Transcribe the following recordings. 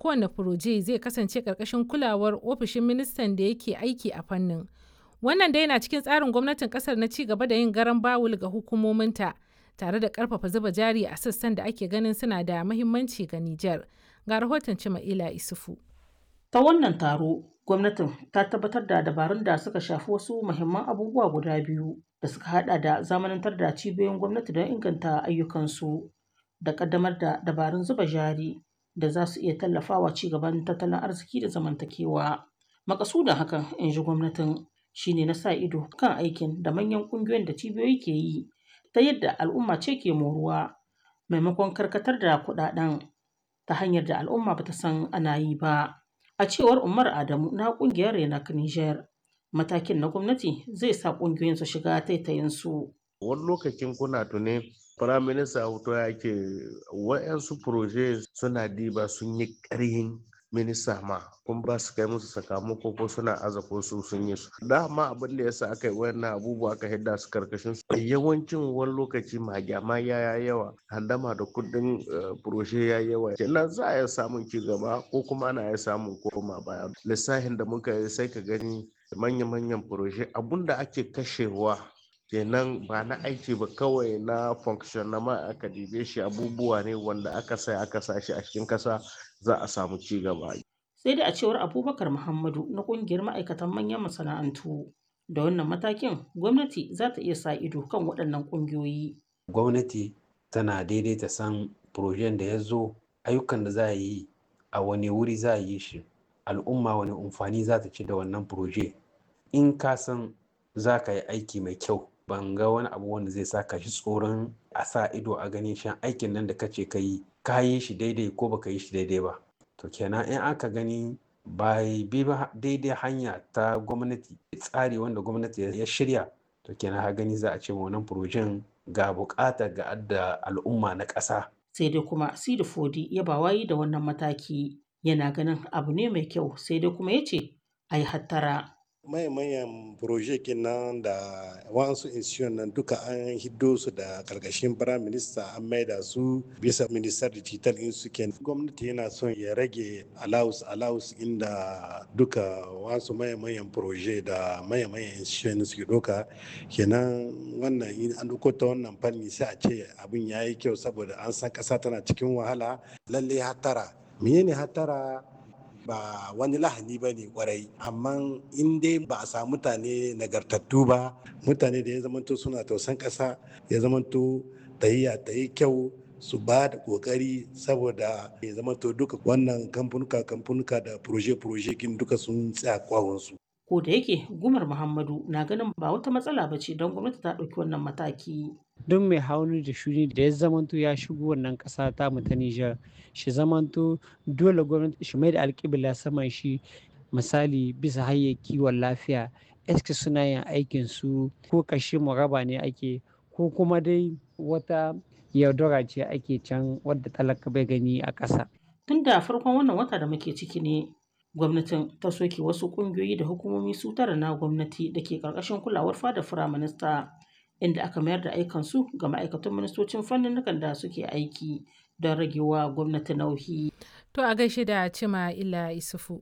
kowane furoje zai kasance ƙarƙashin kulawar ofishin ministan da yake aiki a fannin. Wannan dai yana cikin tsarin gwamnatin ƙasar na ci gaba da yin garan bawul ga hukumominta tare da ƙarfafa zuba jari a sassan da ake ganin suna da muhimmanci ga Nijar. Ga rahoton Cima'ila Isufu. Ta wannan taro, gwamnatin ta tabbatar da dabarun da suka shafi wasu muhimman abubuwa guda biyu da suka hada da zamanantar da cibiyoyin gwamnati don inganta ayyukansu da kaddamar da dabarun zuba jari da za su iya tallafawa ci gaban tattalin arziki da zamantakewa. Makasudin hakan, in ji gwamnatin, shine na sa ido kan aikin da manyan ƙungiyoyin da cibiyoyi ke yi ta yadda al'umma ce ke moruwa maimakon karkatar da kuɗaɗen ta hanyar da al'umma bata san ana yi ba. A cewar Umar Adamu na ƙungiyar Renac Niger, matakin na gwamnati zai sa ƙungiyoyin su shiga taitayinsu. Wani lokacin kuna tuni firaminista hoto ya ke wa'yansu proje suna diba sun yi ƙarhin minista ma kun ba su kai musu sakamako ko suna aza ko su sun yi su dama abin da yasa aka yi wannan abubuwa aka hidda su karkashin su yawancin wani lokaci magyama ya yawa handama da kudin proje ya yawa kenan za a iya samun ci gaba ko kuma ana iya samun koma baya lissafin da muka yi sai ka gani manya-manyan proje abunda ake kashewa kenan ba na aiki ba kawai na function na ma aka dibe shi abubuwa ne wanda aka sa shi a cikin kasa za a samu ci gaba. Sai dai a cewar Abubakar Muhammadu na kungiyar ma'aikatan manyan masana'antu da wannan matakin gwamnati za ta iya sa ido kan waɗannan ƙungiyoyi. Gwamnati tana daidaita san projen da ya zo ayyukan da za a yi a wani wuri za a yi shi al'umma wani amfani za ta ci da wannan proje in ka san za ka yi aiki mai kyau ban ga wani abu wanda zai saka shi tsoron a sa ido a ganin shan aikin nan da kace ka yi shi daidai ko baka yi shi daidai ba to kenan in aka gani bai bi ba daidai hanya ta gwamnati tsari wanda gwamnati ya shirya to kenan ha gani za a ce wannan projen ga bukata ga adda al'umma na ƙasa. Sai dai kuma Sidi Fodi ya ba wayi da wannan mataki yana ganin abu ne mai kyau sai dai kuma ya ce a yi hattara. Mayan projekin nan da wasu institution nan duka an hiddo su da karkashin prime minister an maida su bisa minister digital in su ke gwamnati yana son ya rage allowance inda duka wasu mayan proje da mayan institution suke doka kenan wannan in an duko ta wannan fanni sai a ce abin yayi kyau saboda an san kasa tana cikin wahala lalle hatara menene hatara ba wani lahani ba ne kwarai amma in dai ba a samu mutane nagartattu ba mutane da ya zamanto suna tausan ƙasa ya zamanto tahiya ta yi kyau su ba da ƙoƙari saboda ya zamanto duka wannan kamfanuka da proje kin duka sun tsaya kwawonsu. Ko da yake Gumar Muhammadu na ganin ba wata matsala ba ce don gwamnati ta ɗauki wannan mataki. Don mai hauni da shuni da ya zamanto ya shigo wannan ƙasa ta mu ta Nijar shi zamanto dole gwamnati shi mai da alƙibla saman shi misali bisa hanyar kiwon lafiya eske suna yin aikin su ko kashe muraba ne ake ko kuma dai wata yaudara ce ake can wadda talaka bai gani a ƙasa. Tun da farkon wannan wata da muke ciki ne gwamnatin ta soke wasu ƙungiyoyi da hukumomi su tara na gwamnati da ke ƙarƙashin kulawar fada firaminista inda aka mayar da aikansu ga ma'aikatan ministocin fannin da suke aiki don ragewa gwamnati nauyi. To a gaishe da Cima'ila Isufu.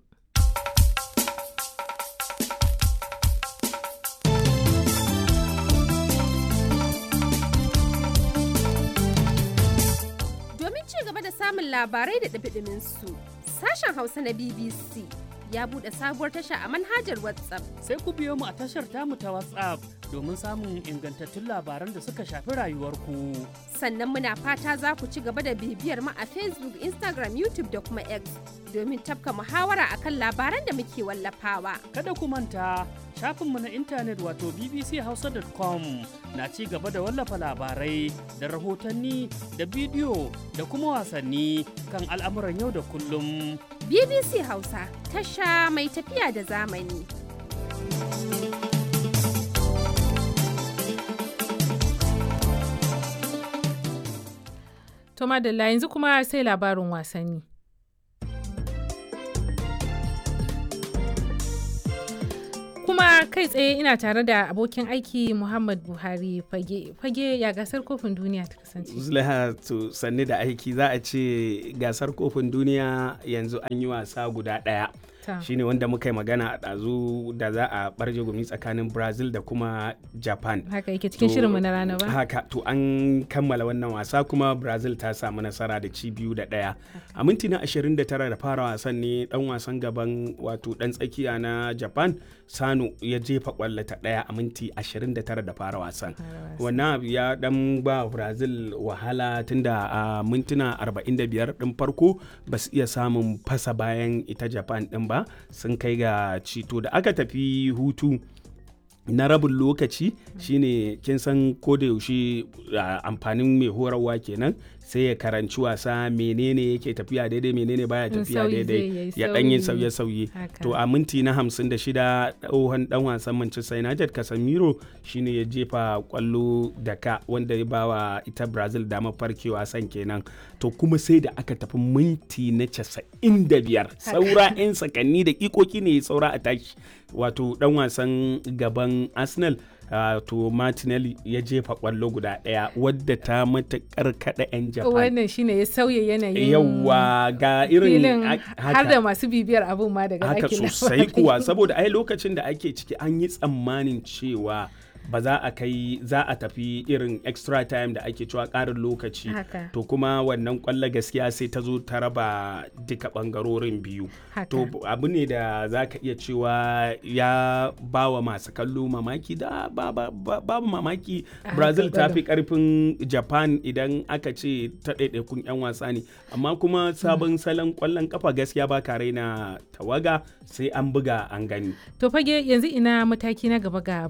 Domin ci gaba da samun labarai da ɗumi su sashen Hausa na BBC ya buɗe sabuwar tasha a manhajar WhatsApp. Sai ku biyo mu a tashar tamu ta WhatsApp domin samun ingantattun labaran da suka shafi rayuwarku. Sannan muna fata za ku ci gaba da bibiyar mu a Facebook, Instagram, YouTube da kuma X domin tafka muhawara akan labaran da muke wallafawa. Kada ku manta shafinmu na intanet wato bbchausa.com na ci gaba da wallafa labarai da rahotanni da bidiyo da kuma wasanni kan al'amuran yau da kullum. BBC Hausa tasha mai tafiya da zamani. To madalla yanzu kuma sai labarin wasanni. kuma kai tsaye ina tare da abokin aiki Muhammad Buhari Fage ya gasar kofin duniya ta kasance. Zulaiha to sanni da aiki za a ce gasar kofin duniya yanzu an yi wasa guda ɗaya. Shine wanda muka yi magana a ɗazu da za a ɓarje gumi tsakanin Brazil da kuma Japan. Haka yake cikin shirinmu na rana ba? Haka to an kammala wannan wasa kuma Brazil ta samu nasara da ci 2-1. A minti na 29 da fara wasan ne dan wasan gaban wato dan tsakiya na Japan Sano ya jefa kwallo ta ɗaya a minti 29 da fara wasan. Wannan abu ya dan ba Brazil wahala tunda a mintuna 45 din farko ba su iya samun fasa bayan ita Japan din ba, sun kai ga cito da aka tafi hutu na rabin lokaci shine kin san ko da yaushe amfanin mai horarwa kenan sai ya karanci wasa menene yake tafiya daidai menene baya tafiya daidai ya dan yin sauye-sauye. To a minti na 56 tsohon dan wasan Manchester United Casemiro shine ya jefa kwallo da ka wanda ya bawa ita Brazil damar farkewa san kenan. To kuma sai da aka tafi minti na 95 saura 'yan sakanni da ikoki ne saura a tashi, wato dan wasan gaban Arsenal to Martinelli ya jefa kwallo guda ɗaya wadda ta matakar kada 'yan Japan. Wannan shine ya sauya yanayin yawa ga irin har da masu bibiyar abun ma daga haka sosai kuwa, saboda ai lokacin da ake ciki an yi tsammanin cewa ba za a tafi irin extra time da ake cewa ƙarin lokaci. To kuma wannan kwallo gaskiya sai ta zo ta raba duka bangarorin biyu. To abu ne da za ka iya cewa ya ba wa masu kallo mamaki da babu mamaki. Brazil ta fi karfin Japan idan aka ce ta ɗaiɗaikun 'yan wasa ne, amma kuma sabon salon kwallon kafa gaskiya ba ka raina tawaga, sai an buga an gani. To Fage, yanzu ina mataki na gaba ga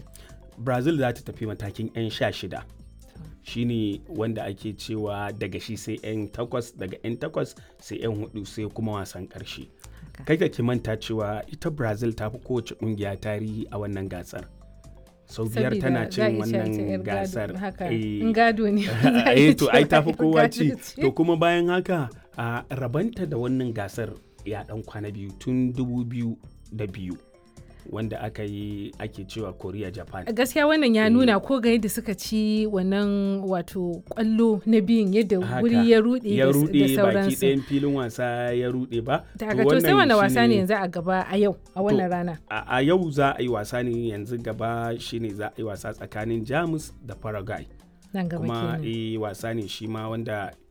Brazil za ta tafi matakin 'yan 16 shine wanda ake cewa daga shi sai 'yan 8, daga 'yan 8 sai 'yan 4 sai kuma wasan ƙarshe. Kai ka ki manta cewa ita Brazil ta fi kowace ƙungiya tarihi a wannan gasar. Sau 5 tana cin wannan gasar. Gado ne. To ai ta fi kowa ci. To kuma bayan haka a rabanta da wannan gasar ya dan kwana biyu tun 2002. wanda ake cewa Korea Japan. Gaskiya wannan ya nuna ko ga yadda suka ci wannan wato kwallo na biyun yadda wuri ya rude da sauransu. Baki ɗayan filin wasa ya rude ba. To sai wannan wasa ne yanzu a gaba a yau a wannan rana. A yau za a yi wasa ne yanzu gaba shine za a yi wasa tsakanin Jamus da Paraguay. Nan gaba kuma wasa ne shi ma wanda